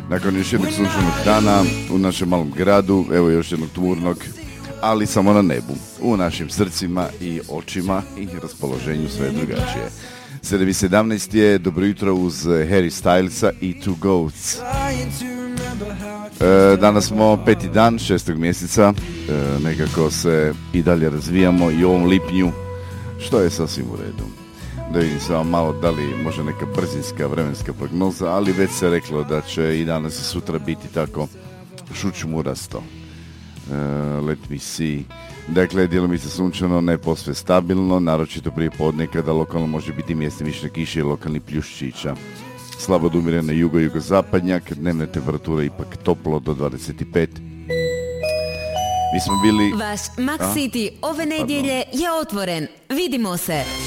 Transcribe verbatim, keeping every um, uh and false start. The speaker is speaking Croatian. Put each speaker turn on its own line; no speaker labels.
Nakon još jednog sunčanog dana u našem malom gradu, evo još jednog tmurnog, ali samo na nebu, u našim srcima i očima i raspoloženju sve drugačije. sedam i sedamnaest je, dobro jutro uz Harry Stylesa i Two Goats. E, danas smo peti dan šestog mjeseca, e, nekako se i dalje razvijamo i u ovom lipnju, što je sasvim u redu. Da vidim samo malo da li može neka brzinska vremenska prognoza, ali već se reklo da će i danas i sutra biti tako šućmurasto. Uh, let me see. Dakle, djelomice sunčano, ne posve stabilno, naročito prije podne kada lokalno može biti mjestimične kiše i lokalni pljuščića. Slabo odumire na jugo, jugozapadnjak, dnevne temperature ipak toplo do dvadeset pet. Mi smo bili...
Vaš Max City ove nedjelje je otvoren. Vidimo se!